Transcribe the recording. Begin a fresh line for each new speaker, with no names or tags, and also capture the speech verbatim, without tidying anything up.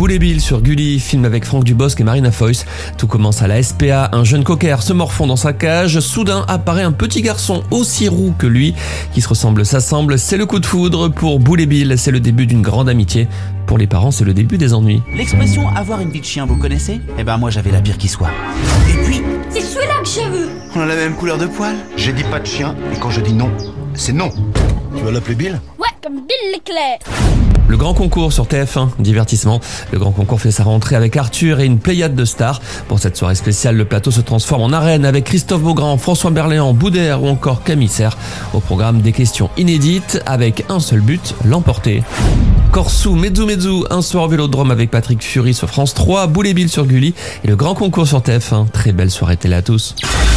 Boule et Bill sur Gulli, film avec Franck Dubosc et Marina Foïs. Tout commence à la S P A, un jeune cocker se morfond dans sa cage. Soudain apparaît un petit garçon aussi roux que lui, qui se ressemble s'assemble. C'est le coup de foudre pour Boule et Bill, c'est le début d'une grande amitié. Pour les parents, c'est le début des ennuis.
L'expression avoir une vie de chien, vous connaissez? Eh ben moi j'avais la pire qui soit. Et puis,
c'est celui-là que je veux.
On a la même couleur de poil.
J'ai dit pas de chien, et quand je dis non, c'est non. Tu vas l'appeler Bill?
Ouais, comme Bill l'éclair.
Le grand concours sur T F un, divertissement. Le grand concours fait sa rentrée avec Arthur et une pléiade de stars. Pour cette soirée spéciale, le plateau se transforme en arène avec Christophe Beaugrand, François Berléand, Boudère ou encore Camille Serre. Au programme, des questions inédites avec un seul but, l'emporter. Corsou, Mezzu Mezzu, un soir au Vélodrome avec Patrick Fury sur France trois, Boule et Bill sur Gulli et le grand concours sur T F un. Très belle soirée télé à tous.